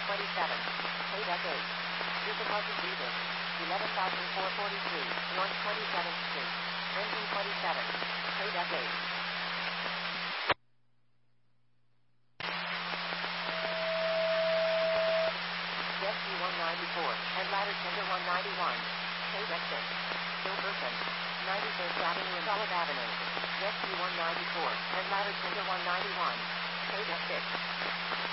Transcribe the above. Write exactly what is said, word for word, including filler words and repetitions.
twenty-seven. Paid at eight. Difficulty Jesus. eleven thousand four hundred forty-three. North twenty-seventh Street. Engine twenty-seven. Paid at eight. Jet C one ninety-four. And ladder tender one ninety-one. Paid at six. Gilbertson. ninety-first Avenue and Olive Avenue. Jet C one ninety-four. And ladder tender one ninety-one. Paid at six.